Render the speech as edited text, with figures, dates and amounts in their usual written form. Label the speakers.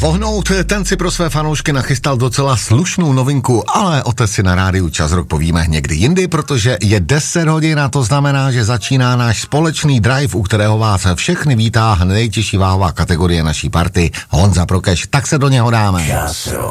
Speaker 1: Vohnout, ten si pro své fanoušky nachystal docela slušnou novinku, ale o té si na rádiu Čas Rock povíme někdy jindy, protože je 10 hodin a to znamená, že začíná náš společný drive, u kterého vás všechny vítá nejtěžší váhová kategorie naší party, Honza Prokeš, tak se do něho dáme.
Speaker 2: Čas Rock.